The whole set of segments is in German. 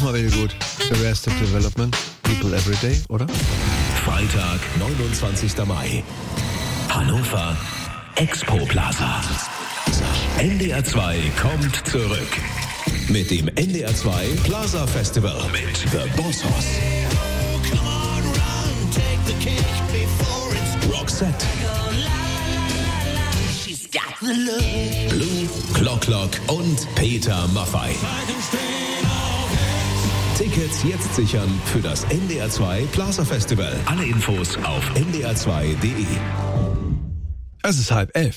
auch mal wieder gut. Arrested Development, People Everyday, oder? Freitag, 29. Mai. Hannover Expo Plaza. NDR 2 kommt zurück. Mit dem NDR 2 Plaza Festival mit The Boss Hoss. Roxette. Blue, Clock und Peter Maffay. Tickets jetzt sichern für das NDR 2 Plaza Festival. Alle Infos auf ndr2.de. Es ist 10:30.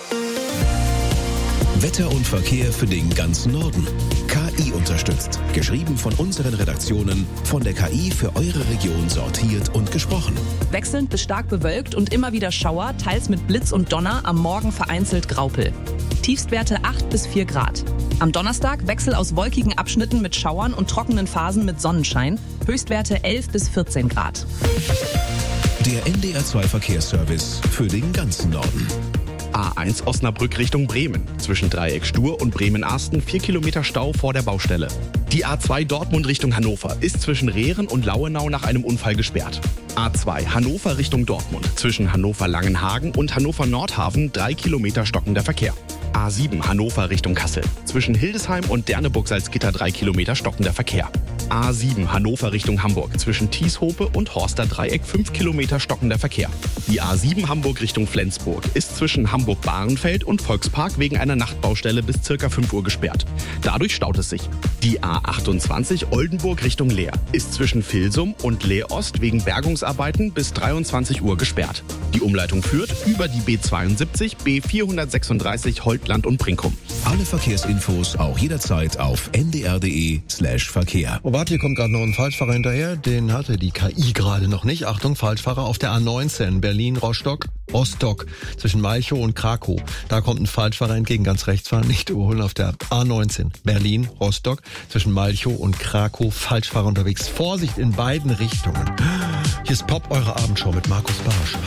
Wetter und Verkehr für den ganzen Norden. KI unterstützt. Geschrieben von unseren Redaktionen, von der KI für eure Region sortiert und gesprochen. Wechselnd bis stark bewölkt und immer wieder Schauer, teils mit Blitz und Donner, am Morgen vereinzelt Graupel. Tiefstwerte 8 bis 4 Grad. Am Donnerstag Wechsel aus wolkigen Abschnitten mit Schauern und trockenen Phasen mit Sonnenschein. Höchstwerte 11 bis 14 Grad. Der NDR 2 Verkehrsservice für den ganzen Norden. A1 Osnabrück Richtung Bremen. Zwischen Dreieck Stur und Bremen-Arsten 4 Kilometer Stau vor der Baustelle. Die A2 Dortmund Richtung Hannover ist zwischen Rehren und Lauenau nach einem Unfall gesperrt. A2 Hannover Richtung Dortmund. Zwischen Hannover-Langenhagen und Hannover-Nordhafen 3 Kilometer stockender Verkehr. A7 Hannover Richtung Kassel. Zwischen Hildesheim und Derneburg-Salzgitter 3 Kilometer stockender Verkehr. A7 Hannover Richtung Hamburg. Zwischen Thieshope und Horster Dreieck 5 Kilometer stockender Verkehr. Die A7 Hamburg Richtung Flensburg ist zwischen Hamburg-Bahrenfeld und Volkspark wegen einer Nachtbaustelle bis ca. 5 Uhr gesperrt. Dadurch staut es sich. Die A28 Oldenburg Richtung Leer ist zwischen Vilsum und Leer-Ost wegen Bergungsarbeiten bis 23 Uhr gesperrt. Die Umleitung führt über die B72, B436 Holtland und Brinkum. Alle Verkehrsinfos auch jederzeit auf ndr.de/Verkehr. Oh, warte, hier kommt gerade noch ein Falschfahrer hinterher. Den hatte die KI gerade noch nicht. Achtung, Falschfahrer auf der A19 Berlin-Rostock. Zwischen Malchow und Krakow. Da kommt ein Falschfahrer entgegen, ganz rechts fahren, nicht überholen auf der A19 Berlin-Rostock. Zwischen Malchow und Krakow, Falschfahrer unterwegs. Vorsicht in beiden Richtungen. Hier ist Pop, eure Abendshow mit Markus Barsch.